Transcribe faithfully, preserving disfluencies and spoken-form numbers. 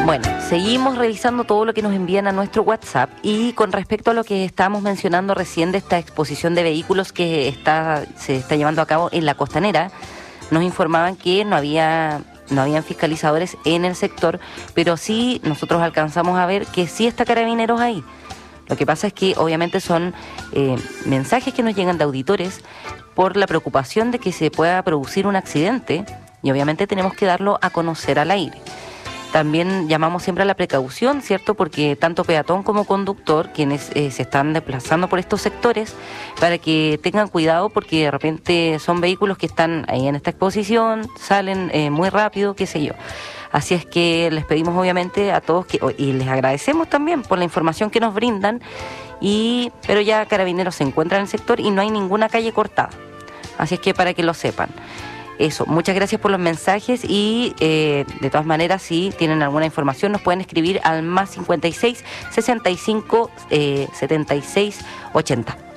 Bueno, seguimos revisando todo lo que nos envían a nuestro WhatsApp y con respecto a lo que estábamos mencionando recién de esta exposición de vehículos que está se está llevando a cabo en la Costanera, nos informaban que no había no habían fiscalizadores en el sector, pero sí nosotros alcanzamos a ver que sí está Carabineros ahí. Lo que pasa es que obviamente son eh, mensajes que nos llegan de auditores por la preocupación de que se pueda producir un accidente y obviamente tenemos que darlo a conocer al aire. También llamamos siempre a la precaución, ¿cierto? Porque tanto peatón como conductor, quienes eh, se están desplazando por estos sectores, para que tengan cuidado porque de repente son vehículos que están ahí en esta exposición, salen eh, muy rápido, qué sé yo. Así es que les pedimos obviamente a todos que, y les agradecemos también por la información que nos brindan, y pero ya Carabineros se encuentra en el sector y no hay ninguna calle cortada. Así es que para que lo sepan. Eso, muchas gracias por los mensajes y eh, de todas maneras, si tienen alguna información nos pueden escribir al más cincuenta y seis, sesenta y cinco, setenta y seis, ochenta.